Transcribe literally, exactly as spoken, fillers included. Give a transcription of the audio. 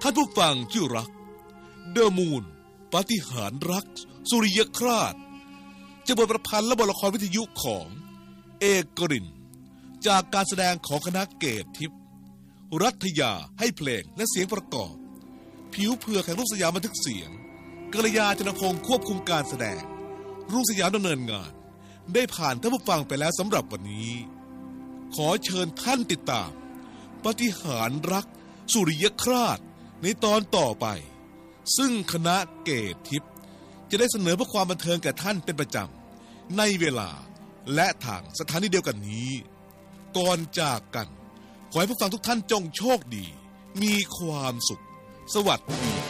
ท่านผู้ฟังที่รักเดอะมูนปาฏิหาริย์รักสุริยคราสจะบทประพันธ์และบทละครวิทยุของเอกรินจากการแสดงของคณะเกตทิพย์รัฐยาให้เพลงและเสียงประกอบผิวเผือกแห่งรุ่งสยามบันทึกเสียงกัลยาธนพงศ์ควบคุมการแสดงรุ่งสยามดำเนินงานได้ผ่านท่านผู้ฟังไปแล้วสำหรับวันนี้ขอเชิญท่านติดตามปาฏิหาริย์รักสุริยคราสในตอนต่อไปซึ่งคณะเกตทิพย์จะได้เสนอเพื่อความบันเทิงแก่ท่านเป็นประจำในเวลาและทางสถานีเดียวกันนี้ก่อนจากกันขอให้ผู้ฟังทุกท่านจงโชคดีมีความสุขสวัสดี